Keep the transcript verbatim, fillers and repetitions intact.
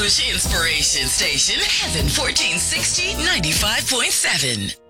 Inspiration Station, Heaven fourteen sixty, ninety-five point seven.